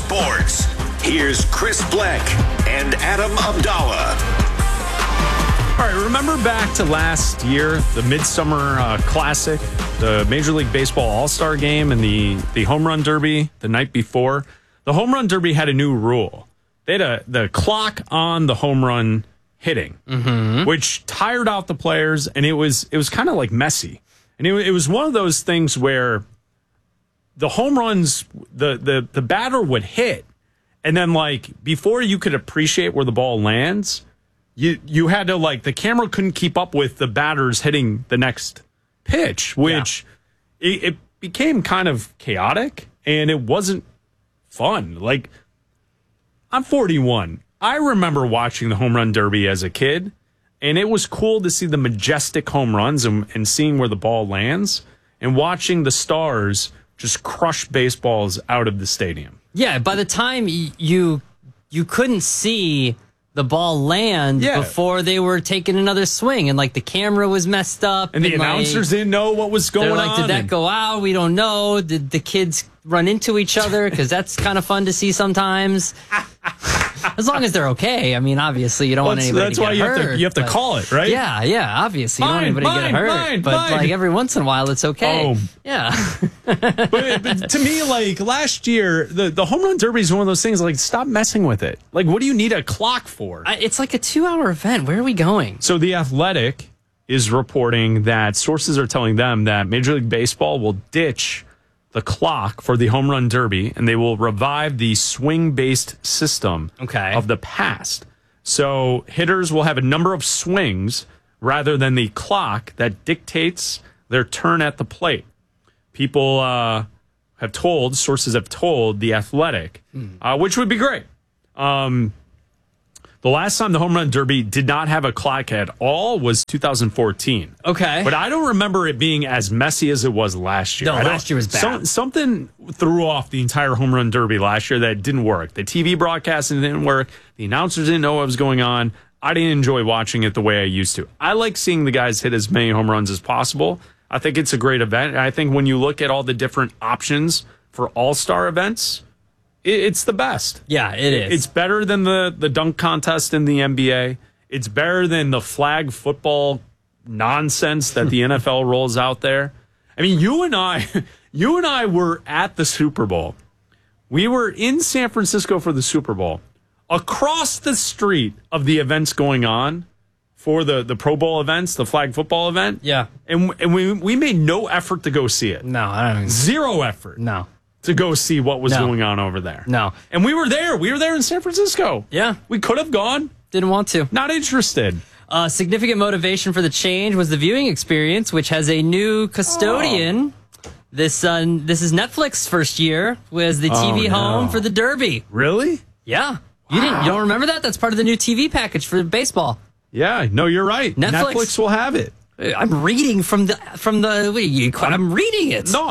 sports. Here's Chris Black and Adam Abdallah. All right, remember back to last year, the Midsummer Classic, the Major League Baseball All-Star Game, and the Home Run Derby the night before? The Home Run Derby had a new rule. They had the clock on the home run hitting, which tired out the players, and it was kind of like messy. And it was one of those things where the home runs, the batter would hit, and then like before you could appreciate where the ball lands, you had to the camera couldn't keep up with the batters hitting the next pitch, which it became kind of chaotic and it wasn't fun. Like, I'm 41. I remember watching the Home Run Derby as a kid, and it was cool to see the majestic home runs and seeing where the ball lands and watching the stars just crush baseballs out of the stadium. Yeah, by the time you couldn't see the ball land before they were taking another swing, and the camera was messed up, and the announcers didn't know what was going on. Did that go out? We don't know. Did the kids run into each other? Because that's kind of fun to see sometimes. As long as they're okay. I mean, obviously, you don't want anybody to get hurt. That's why you have to call it, right? Yeah, obviously. You don't want anybody to get hurt. But every once in a while, it's okay. Yeah. but to me, last year, the Home Run Derby is one of those things, stop messing with it. What do you need a clock for? It's like a 2-hour event. Where are we going? So The Athletic is reporting that sources are telling them that Major League Baseball will ditch the clock for the Home Run Derby, and they will revive the swing-based system of the past. So hitters will have a number of swings rather than the clock that dictates their turn at the plate. People sources have told The Athletic, which would be great. The last time the Home Run Derby did not have a clock at all was 2014. Okay. But I don't remember it being as messy as it was last year. No, last year was bad. Something threw off the entire Home Run Derby last year that didn't work. The TV broadcasting didn't work. The announcers didn't know what was going on. I didn't enjoy watching it the way I used to. I like seeing the guys hit as many home runs as possible. I think it's a great event. I think when you look at all the different options for all-star events, it's the best. Yeah, it is. It's better than the dunk contest in the NBA. It's better than the flag football nonsense that the NFL rolls out there. I mean, you and I were at the Super Bowl. We were in San Francisco for the Super Bowl. Across the street of the events going on for the Pro Bowl events, the flag football event. Yeah. And we made no effort to go see it. No, I don't. Zero effort. No. To go see what was going on over there. No. And we were there. We were there in San Francisco. Yeah. We could have gone. Didn't want to. Not interested. Significant motivation for the change was the viewing experience, which has a new custodian. This is Netflix's first year as the TV home for the Derby. Really? Yeah. You don't remember that? That's part of the new TV package for baseball. Yeah. No, you're right. Netflix will have it. I'm reading from the. I'm reading it. No,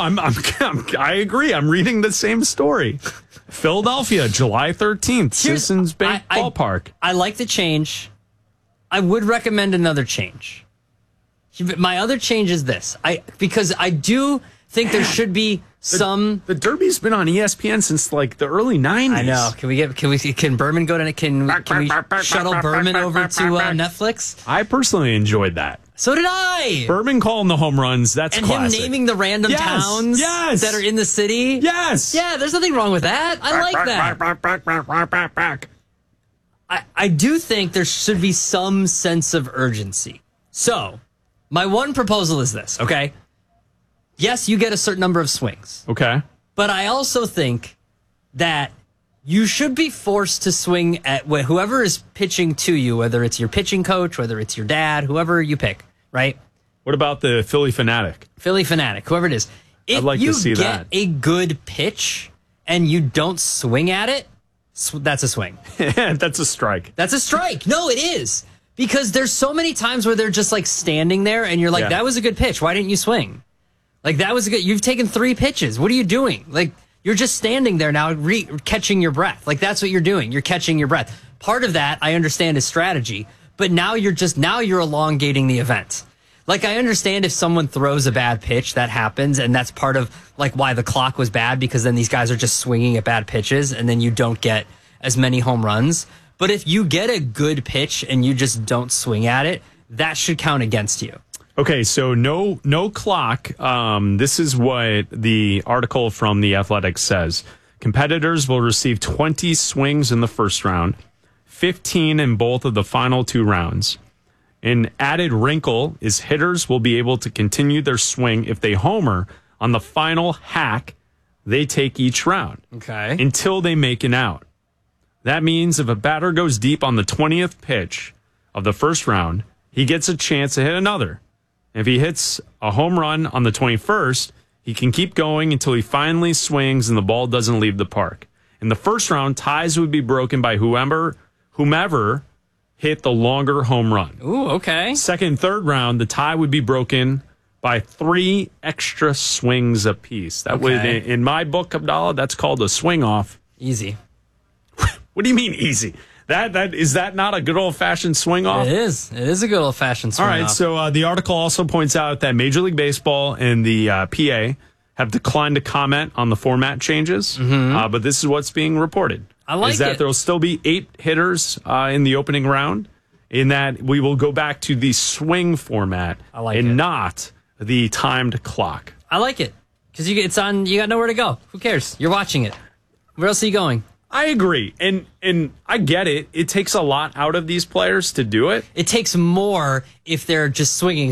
I agree. I'm reading the same story. Philadelphia, July 13th, Citizens Bank Ballpark. I like the change. I would recommend another change. My other change is this. Because I do think there should be some. The Derby's been on ESPN since the early 90s. I know. Can Berman go to? Can we shuttle Berman over to Netflix? I personally enjoyed that. So did I. Berman calling the home runs, that's classic. Him naming the random towns that are in the city. Yes. Yeah, there's nothing wrong with that. I like that. I do think there should be some sense of urgency. So, my one proposal is this, okay? Yes, you get a certain number of swings. Okay. But I also think that you should be forced to swing at whoever is pitching to you, whether it's your pitching coach, whether it's your dad, whoever you pick, right? What about the Philly Fanatic? Philly Fanatic, whoever it is. I'd like to see that. If you get a good pitch and you don't swing at it, that's a swing. That's a strike. That's a strike. No, it is. Because there's so many times where they're just standing there and you're like, that was a good pitch. Why didn't you swing? That was a good. You've taken 3 pitches. What are you doing? You're just standing there now, catching your breath. That's what you're doing. You're catching your breath. Part of that, I understand, is strategy. But now you're elongating the event. Like, I understand if someone throws a bad pitch, that happens, and that's part of like why the clock was bad, because then these guys are just swinging at bad pitches, and then you don't get as many home runs. But if you get a good pitch and you just don't swing at it, that should count against you. Okay, so no clock. This is what the article from The Athletic says. Competitors will receive 20 swings in the first round, 15 in both of the final 2 rounds. An added wrinkle is hitters will be able to continue their swing if they homer on the final hack they take each round. Okay. Until they make an out. That means if a batter goes deep on the 20th pitch of the first round, he gets a chance to hit another. If he hits a home run on the 21st, he can keep going until he finally swings and the ball doesn't leave the park. In the first round, ties would be broken by whomever hit the longer home run. Ooh, okay. Second and third round, the tie would be broken by 3 extra swings apiece. That would, in my book, Abdallah, that's called a swing off. Easy. What do you mean easy? Is that not a good old-fashioned swing off? It is. It is a good old-fashioned swing off. All right, so the article also points out that Major League Baseball and the PA have declined to comment on the format changes, but this is what's being reported. I like is that it. there will still be 8 hitters in the opening round, in that we will go back to the swing format not the timed clock. I like it, because it's on. You got nowhere to go. Who cares? You're watching it. Where else are you going? I agree, and I get it. It takes a lot out of these players to do it. It takes more if they're just swinging.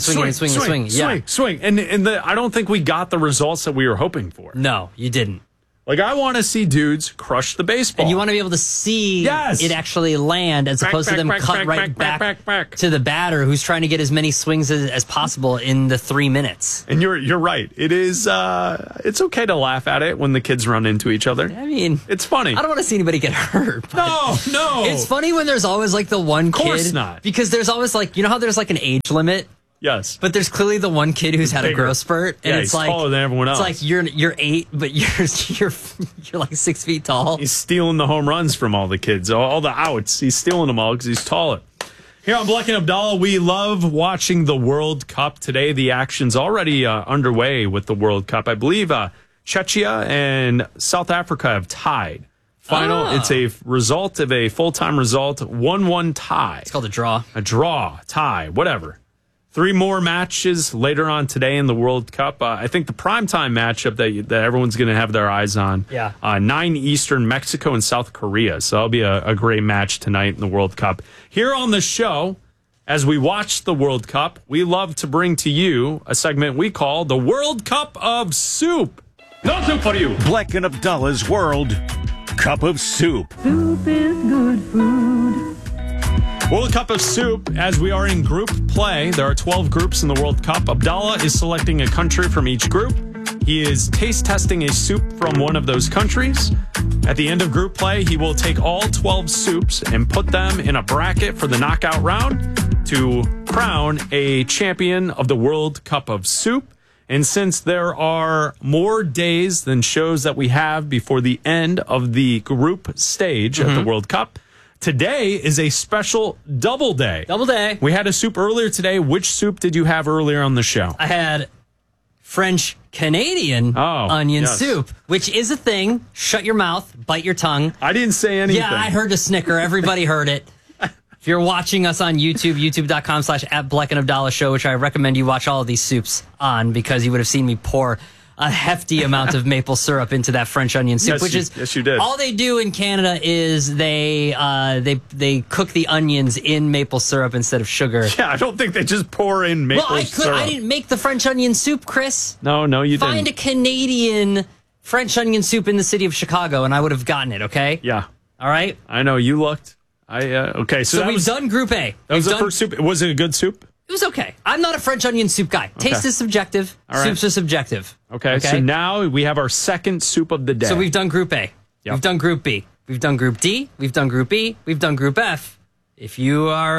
Yeah. Swing. And I don't think we got the results that we were hoping for. No, you didn't. Like, I want to see dudes crush the baseball. And you want to be able to see it actually land, as opposed to them cut right back to the batter who's trying to get as many swings as possible in the 3 minutes. And you're right. It is it's okay to laugh at it when the kids run into each other. I mean, it's funny. I don't want to see anybody get hurt. No. It's funny when there's always like the one kid. Of course not. Because there's always like, you know how there's like an age limit? Yes. But there's clearly the one kid who's had a growth spurt, and he's taller than everyone else. It's like you're 8, but you're like 6 feet tall. He's stealing the home runs from all the kids, all the outs. He's stealing them all because he's taller. Here on Black and Abdallah, we love watching the World Cup today. The action's already underway with the World Cup. I believe Czechia and South Africa have tied. It's a result of a full-time result, 1-1 tie. It's called a draw. A draw, tie, whatever. 3 more matches later on today in the World Cup. I think the primetime matchup that everyone's going to have their eyes on. 9 Eastern, Mexico and South Korea. So that'll be a great match tonight in the World Cup. Here on the show, as we watch the World Cup, we love to bring to you a segment we call the World Cup of Soup. No soup for you. Black and Abdallah's World Cup of Soup. Soup is good food. World Cup of Soup, as we are in group play. There are 12 groups in the World Cup. Abdallah is selecting a country from each group. He is taste testing a soup from one of those countries. At the end of group play, he will take all 12 soups and put them in a bracket for the knockout round to crown a champion of the World Cup of Soup. And since there are more days than shows that we have before the end of the group stage at the World Cup, today is a special double day. Double day. We had a soup earlier today. Which soup did you have earlier on the show? I had French Canadian onion soup, which is a thing. Shut your mouth, bite your tongue. I didn't say anything. Yeah, I heard a snicker. Everybody heard it. If you're watching us on YouTube, youtube.com/@BlackandAbdallah Show, which I recommend you watch all of these soups on, because you would have seen me pour a hefty amount of maple syrup into that French onion soup, yes, you did. All they do in Canada is they cook the onions in maple syrup instead of sugar. Yeah, I don't think they just pour in maple syrup. I didn't make the French onion soup, Chris. No, you didn't. Find a Canadian French onion soup in the city of Chicago, and I would have gotten it. Okay. Yeah. All right. I know you looked. Okay. So we've done Group A. That was the first soup. Was it a good soup? It was okay. I'm not a French onion soup guy. Taste is subjective. All right. Soups are subjective. Okay. So now we have our second soup of the day. So we've done Group A. Yep. We've done Group B. We've done Group D. We've done Group E. We've done Group F. If you are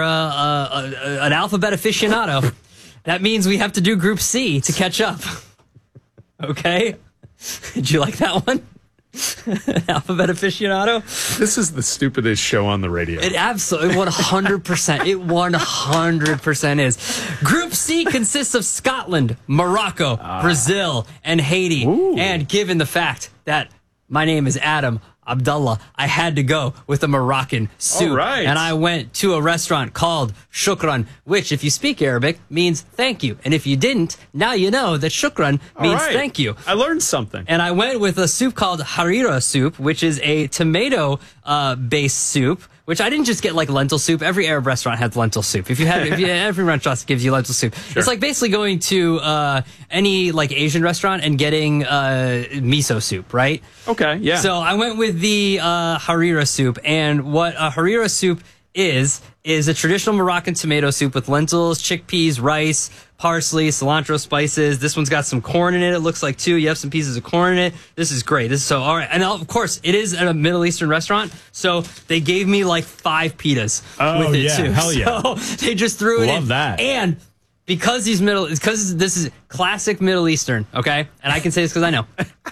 an alphabet aficionado, that means we have to do Group C to catch up. Okay? Did you like that one? Alphabet aficionado. This is the stupidest show on the radio. It absolutely 100%. It 100% is. Group C consists of Scotland, Morocco, Brazil, and Haiti. Ooh. And given the fact that my name is Adam Abdallah, I had to go with a Moroccan soup. All right. And I went to a restaurant called Shukran, which, if you speak Arabic, means thank you. And if you didn't, now you know that Shukran means right. thank you. I learned something. And I went with a soup called harira soup, which is a tomato-based soup, which I didn't just get like lentil soup. Every Arab restaurant has lentil soup. Every restaurant gives you lentil soup. Sure. It's like basically going to any like Asian restaurant and getting miso soup, right? Okay, yeah. So I went with the harira soup, and what a harira soup is a traditional Moroccan tomato soup with lentils, chickpeas, rice, parsley, cilantro, spices. This one's got some corn in it. It looks like too. You have some pieces of corn in it. This is great. This is so all right. And of course, it is at a Middle Eastern restaurant, so they gave me like 5 pitas with it too. Hell yeah. So they just threw it in. Love that. And because this is classic Middle Eastern, okay? And I can say this because I know.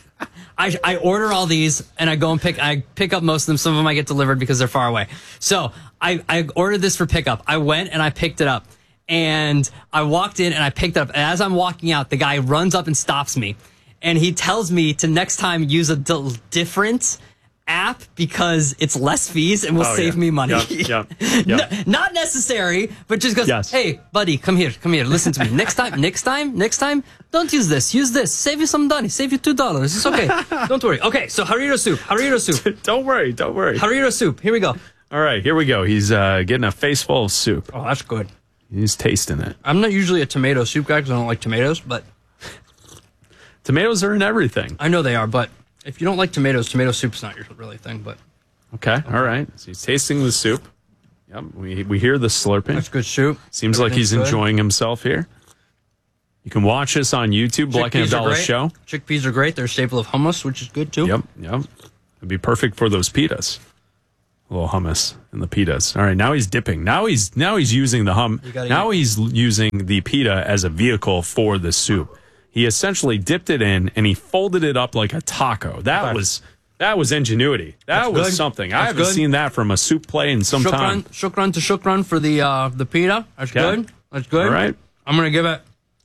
I order all these and I go and pick up most of them. Some of them I get delivered because they're far away. So I ordered this for pickup. I went and I picked it up, and I walked in and I picked it up. And as I'm walking out, the guy runs up and stops me, and he tells me to next time use a different app because it's less fees and will save me money. Yep. Not necessary, but just goes, Yes. hey, buddy, come here, listen to me. Next time, don't use this. Use this. Save you some money. Save you $2. It's okay. Don't worry. Okay, so harira soup. Don't worry. Harira soup. Here we go. All right, here we go. He's getting a face full of soup. Oh, that's good. He's tasting it. I'm not usually a tomato soup guy because I don't like tomatoes, but Tomatoes are in everything. I know they are, but if you don't like tomatoes, tomato soup's not your really thing, but Okay, all right. So he's tasting the soup. Yep, we hear the slurping. that's good soup. Seems like he's Everything's good. enjoying himself here. You can watch us on YouTube, Black and Chickpeas are Abdallah great. Show. Chickpeas are great. They're a staple of hummus, which is good too. Yep. It'd be perfect for those pitas. A little hummus in the pitas. All right, now he's dipping. Now he's using the he's using the pita as a vehicle for the soup. He essentially dipped it in and he folded it up like a taco. That was ingenuity. That was good. something. I That's haven't good. seen that from a soup play in some time. Shukran to shukran for the pita. That's good. That's good. All right. I'm gonna give it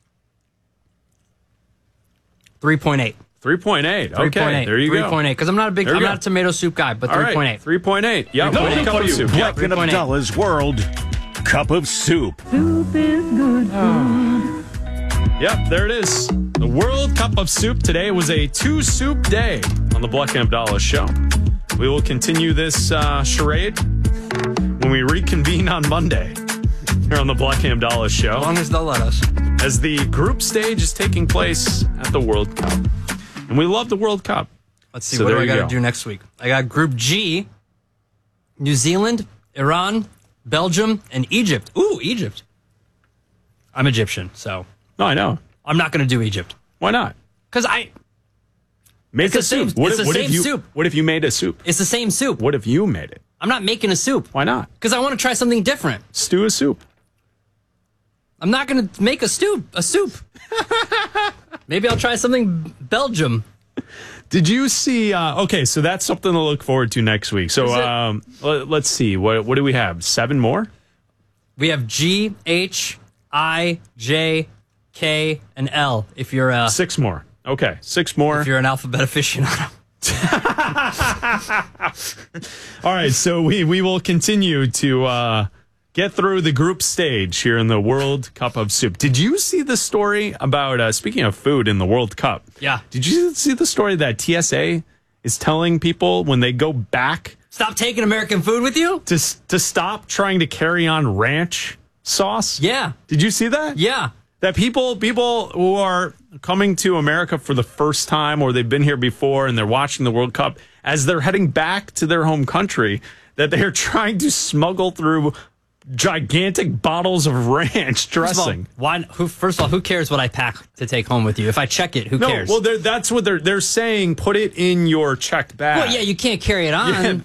3.8. 3.8. Okay, there you go. 3.8. Because I'm not a tomato soup guy, but 3.8. 3.8. Yeah, Going cup for of you, soup. Black and 3.8. Abdallah's World Cup of Soup. Soup is good food. Yep, there it is. The World Cup of Soup. Today was a 2-soup day on the Black and Abdallah Show. We will continue this charade when we reconvene on Monday here on the Black and Abdallah Show. As long as they'll let us. As the group stage is taking place at the World Cup. And we love the World Cup. Let's see, So what do there I you got to go. do next week? I got Group G, New Zealand, Iran, Belgium, and Egypt. Ooh, Egypt. I'm Egyptian, so No, I know. I'm not going to do Egypt. Why not? Because Make It's a the same- soup. What it's if- the what same if you, soup. What if you made a soup? it's the same soup. What if you made it? I'm not making a soup. Why not? Because I want to try something different. Stew a soup. I'm not going to make a soup. Maybe I'll try something Belgium. Did you see? Okay, so that's something to look forward to next week. So let's see. What do we have? 7 more? We have G, H, I, J, K, and L. If you're 6 more. Okay, 6 more. if you're an alphabet aficionado. All right, so we will continue to get through the group stage here in the World Cup of Soup. Did you see the story about, speaking of food in the World Cup? Yeah. Did you see the story that TSA is telling people when they go back Stop taking American food with you? to stop trying to carry on ranch sauce? Yeah. Did you see that? Yeah. That people who are coming to America for the first time or they've been here before and they're watching the World Cup, as they're heading back to their home country, that they're trying to smuggle through gigantic bottles of ranch dressing. First of all, who cares what I pack to take home with you? If I check it, who cares? Well, that's what they're saying. Put it in your checked bag. Well, yeah, you can't carry it on. Yeah.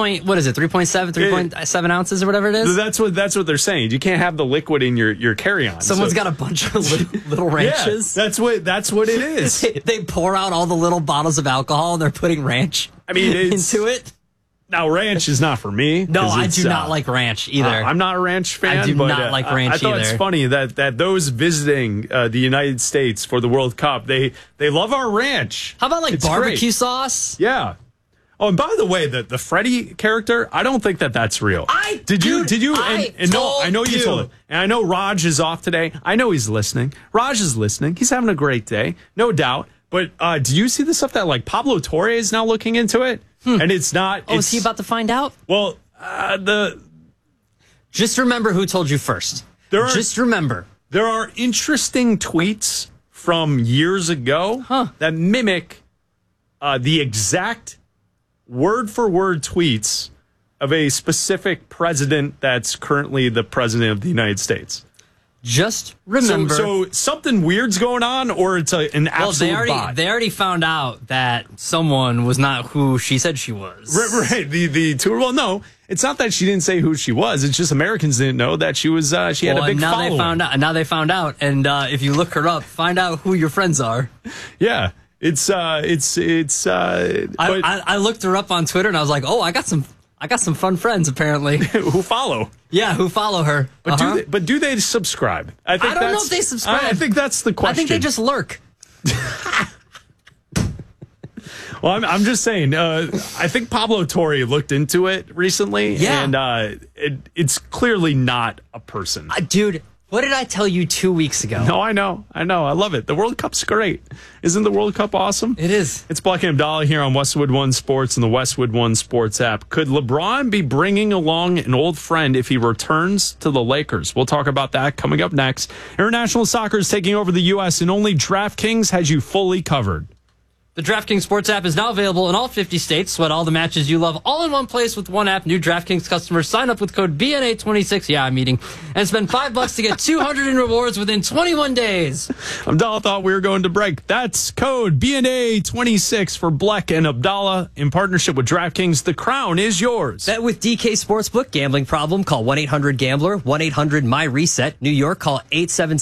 3.7 ounces or whatever it is. That's what they're saying. You can't have the liquid in your carry-on. Someone's got a bunch of little ranches. Yeah, that's what it is. They pour out all the little bottles of alcohol and they're putting ranch into it. Now, ranch is not for me. No, I do not like ranch either. I'm not a ranch fan. I do not like ranch I thought either. it's funny that those visiting the United States for the World Cup, they love our ranch. How about It's barbecue great. sauce? Yeah. Oh, and by the way, the Freddie character, I don't think that's real. Did you? I know you told him. And I know Raj is off today. I know he's listening. Raj is listening. He's having a great day, no doubt. But do you see the stuff that Pablo Torre is now looking into it? And it's not. Oh, is he about to find out? Well, Just remember who told you first. Just remember. There are interesting tweets from years ago that mimic the exact word-for-word tweets of a specific president that's currently the president of the United States. Just remember. So something weird's going on, or it's an absolute bot? They already found out that someone was not who she said she was. Right. The tour. Well, no, it's not that she didn't say who she was. It's just Americans didn't know that she was. She had a big following. Now they found out, and if you look her up, find out who your friends are. Yeah, it's. I looked her up on Twitter, and I was like, oh, I got some fun friends apparently who follow. Yeah, who follow her. But do they subscribe? I don't know if they subscribe. I think that's the question. I think they just lurk. Well, I'm just saying. I think Pablo Torre looked into it recently, and it's clearly not a person. Dude, what did I tell you 2 weeks ago? No, I know. I love it. The World Cup's great. Isn't the World Cup awesome? It is. It's Black and Abdallah here on Westwood One Sports and the Westwood One Sports app. Could LeBron be bringing along an old friend if he returns to the Lakers? We'll talk about that coming up next. International soccer is taking over the U.S., and only DraftKings has you fully covered. The DraftKings Sports app is now available in all 50 states. Sweat all the matches you love all in one place with one app. New DraftKings customers sign up with code BNA26. Yeah, I'm eating. And spend $5 to get $200 in rewards within 21 days. Abdallah thought we were going to break. That's code BNA26 for Black and Abdallah in partnership with DraftKings. The crown is yours. Bet with DK Sportsbook. Gambling problem? Call 1-800-GAMBLER. 1-800-MY-RESET. New York, call 877